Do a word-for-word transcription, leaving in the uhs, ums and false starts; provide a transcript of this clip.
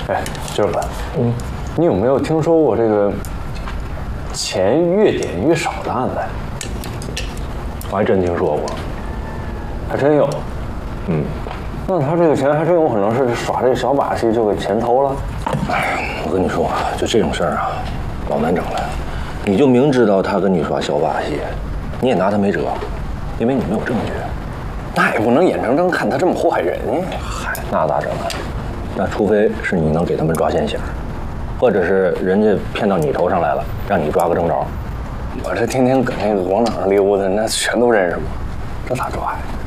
哎，今儿个，嗯，你有没有听说过这个钱越点越少的案子？我还真听说过，还真有。嗯，那他这个钱还真有可能是耍这小把戏就给钱偷了。 哎，我跟你说啊，就这种事儿啊，老难整了。你就明知道他跟你耍小把戏，你也拿他没辙，因为你没有证据。 那也不能眼睁睁看他这么祸害人呀。 嗨，那咋整啊？那除非是你能给他们抓现行，或者是人家骗到你头上来了，让你抓个正着。 我这天天搁那个广场上溜达，那全都认识我，这咋抓呀？